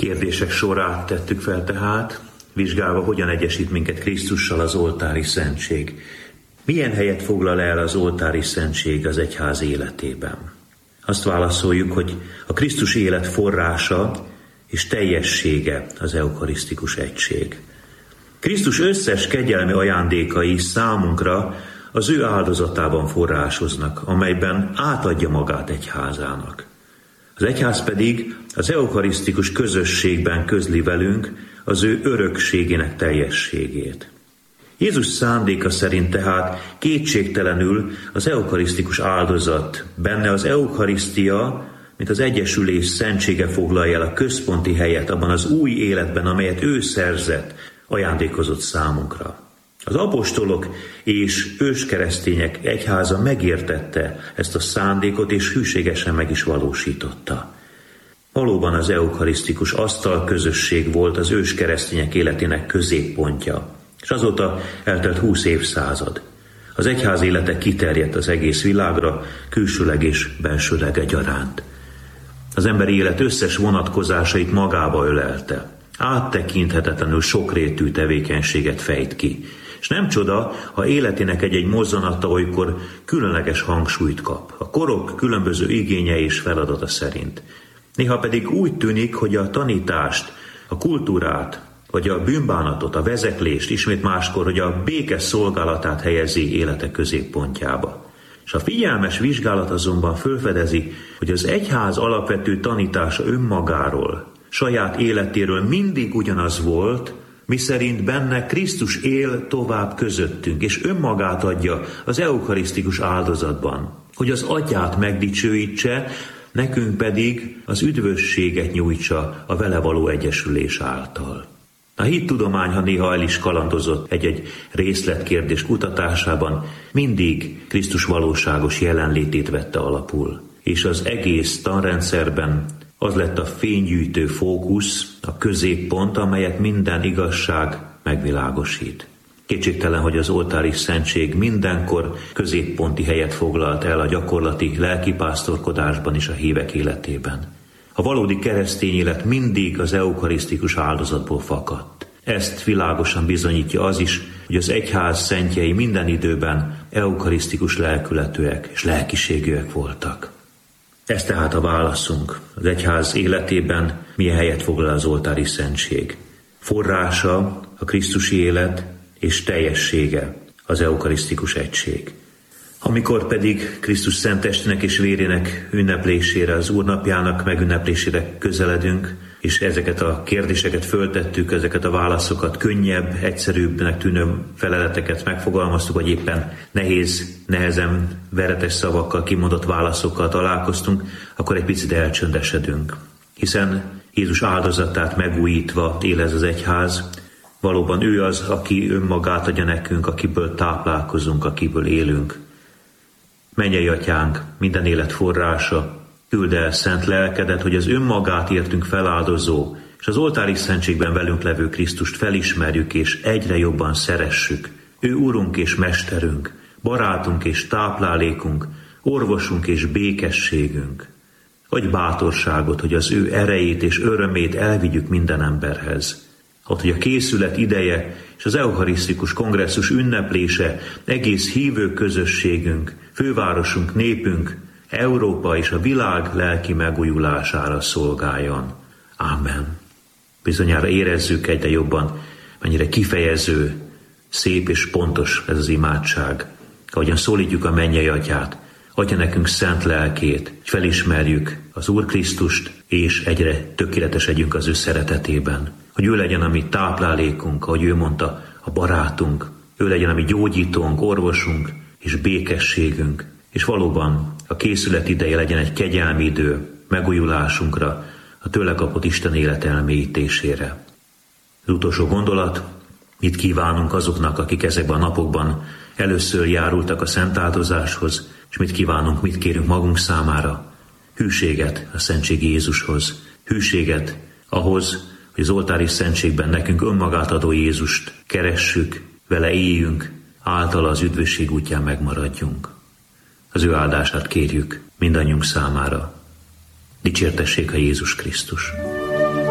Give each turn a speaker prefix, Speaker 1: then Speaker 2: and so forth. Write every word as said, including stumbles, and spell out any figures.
Speaker 1: Kérdések sorát tettük fel tehát, vizsgálva, hogyan egyesít minket Krisztussal az oltári szentség. Milyen helyet foglal el az oltári szentség az egyház életében? Azt válaszoljuk, hogy a Krisztus élet forrása és teljessége az eukarisztikus egység. Krisztus összes kegyelmi ajándékai számunkra az ő áldozatában forrásoznak, amelyben átadja magát egyházának. Az egyház pedig az eukarisztikus közösségben közli velünk az ő örökségének teljességét. Jézus szándéka szerint tehát kétségtelenül az eukarisztikus áldozat, benne az eukarisztia, mint az egyesülés szentsége foglalja el a központi helyet abban az új életben, amelyet ő szerzett, ajándékozott számunkra. Az apostolok és őskeresztények egyháza megértette ezt a szándékot, és hűségesen meg is valósította. Valóban az eukarisztikus asztal közösség volt az őskeresztények életének középpontja, és azóta eltelt húsz évszázad. Az egyház élete kiterjedt az egész világra, külsőleg és belsőleg egyaránt. Az emberi élet összes vonatkozásait magába ölelte. Áttekinthetetlenül sokrétű tevékenységet fejt ki. És nem csoda, ha életének egy-egy mozzanata olykor különleges hangsúlyt kap, a korok különböző igénye és feladata szerint. Néha pedig úgy tűnik, hogy a tanítást, a kultúrát, vagy a bűnbánatot, a vezeklést, ismét máskor, hogy a béke szolgálatát helyezi élete középpontjába. És a figyelmes vizsgálat azonban felfedezi, hogy az egyház alapvető tanítása önmagáról, saját életéről mindig ugyanaz volt, miszerint benne Krisztus él tovább közöttünk, és önmagát adja az eukarisztikus áldozatban, hogy az Atyát megdicsőítse, nekünk pedig az üdvösséget nyújtsa a vele való egyesülés által. A hittudomány, ha néha el is kalandozott egy-egy részletkérdés kutatásában, mindig Krisztus valóságos jelenlétét vette alapul, és az egész tanrendszerben az lett a fénygyűjtő fókusz, a középpont, amelyet minden igazság megvilágosít. Kétségtelen, hogy az oltári szentség mindenkor középponti helyet foglalt el a gyakorlati lelkipásztorkodásban és a hívek életében. A valódi keresztény élet mindig az eukarisztikus áldozatból fakadt. Ezt világosan bizonyítja az is, hogy az egyház szentjei minden időben eukarisztikus lelkületűek és lelkiségűek voltak. Ez tehát a válaszunk. Az egyház életében milyen helyet foglal az oltári szentség? Forrása a krisztusi élet és teljessége az eukarisztikus egység. Amikor pedig Krisztus szent testének és vérének ünneplésére, az Úr napjának megünneplésére közeledünk, és ezeket a kérdéseket föltettük, ezeket a válaszokat, könnyebb, egyszerűbbnek tűnő feleleteket megfogalmaztuk, vagy éppen nehéz, nehezen veretes szavakkal kimondott válaszokkal találkoztunk, akkor egy picit elcsöndesedünk. Hiszen Jézus áldozatát megújítva él ez az egyház, valóban ő az, aki önmagát adja nekünk, akiből táplálkozunk, akiből élünk. Mennyei Atyánk, minden élet forrása, küld el szent lelkedet, hogy az önmagát értünk feláldozó, és az oltári szentségben velünk levő Krisztust felismerjük és egyre jobban szeressük. Ő Urunk és Mesterünk, barátunk és táplálékunk, orvosunk és békességünk. Adj bátorságot, hogy az ő erejét és örömét elvigyük minden emberhez. Ott, hogy a készület ideje és az eukarisztikus kongresszus ünneplése egész hívő közösségünk, fővárosunk, népünk, Európa és a világ lelki megújulására szolgáljon. Ámen. Bizonyára érezzük egyre jobban, mennyire kifejező, szép és pontos ez az imádság. Ahogyan szólítjuk a mennyei Atyát, adja nekünk szent lelkét, hogy felismerjük az Úr Krisztust, és egyre tökéletesedjünk az ő szeretetében. Hogy ő legyen a mi táplálékunk, ahogy ő mondta, a barátunk, ő legyen a mi gyógyítónk, orvosunk és békességünk, és valóban a készület ideje legyen egy kegyelmi idő megújulásunkra, a tőle kapott Isten élet elmélyítésére. Az utolsó gondolat, mit kívánunk azoknak, akik ezekben a napokban először járultak a szent áldozáshoz, és mit kívánunk, mit kérünk magunk számára? Hűséget a szentségi Jézushoz, hűséget ahhoz, hogy az oltári szentségben nekünk önmagát adó Jézust keressük, vele éljünk, általa az üdvösség útján megmaradjunk. Az ő áldását kérjük mindannyiunk számára. Dicsértessék a Jézus Krisztus!